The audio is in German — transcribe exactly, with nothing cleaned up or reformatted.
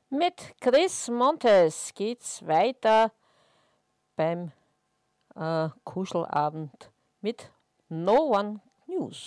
Mit Chris Montes geht's weiter beim äh, Kuschelabend mit No One News.